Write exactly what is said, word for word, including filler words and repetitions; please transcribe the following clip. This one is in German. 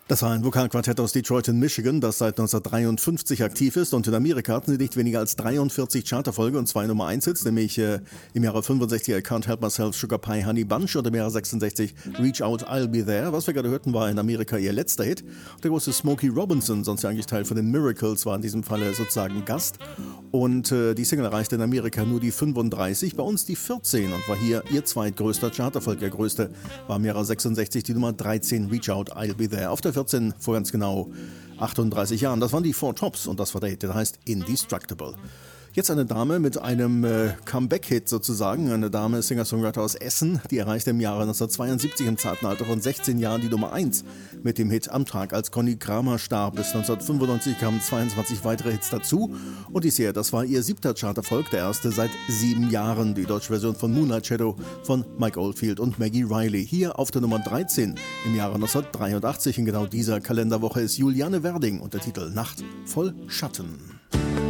Das war ein Vokalquartett aus Detroit in Michigan, das seit neunzehnhundertdreiundfünfzig aktiv ist, und in Amerika hatten sie nicht weniger als dreiundvierzig Charterfolge und zwei Nummer eins Hits, nämlich äh, im Jahre fünfundsechzig I Can't Help Myself, Sugar Pie Honey Bunch, und im Jahre sechsundsechzig Reach Out, I'll Be There. Was wir gerade hörten, war in Amerika ihr letzter Hit. Der große Smokey Robinson, sonst ja eigentlich Teil von den Miracles, war in diesem Falle sozusagen Gast, und äh, die Single erreichte in Amerika nur die fünfunddreißig, bei uns die vierzehn, und war hier ihr zweitgrößter Charterfolg. Der größte war im Jahre sechsundsechzig die Nummer dreizehn, Reach Out, I'll Be There. Auf der vierzehn vor ganz genau achtunddreißig Jahren. Das waren die Four Tops, und das war der Hit, der heißt Indestructible. Jetzt eine Dame mit einem äh, Comeback-Hit sozusagen, eine Dame, Singer-Songwriter aus Essen, die erreichte im Jahre neunzehnhundertzweiundsiebzig im zarten Alter von sechzehn Jahren die Nummer eins mit dem Hit Am Tag, als Conny Kramer starb. Bis neunzehnhundertfünfundneunzig kamen zweiundzwanzig weitere Hits dazu, und dies hier, das war ihr siebter Charterfolg, der erste seit sieben Jahren, die deutsche Version von Moonlight Shadow von Mike Oldfield und Maggie Riley. Hier auf der Nummer dreizehn im Jahre neunzehnhundertdreiundachtzig, in genau dieser Kalenderwoche, ist Juliane Werding und der Titel Nacht voll Schatten.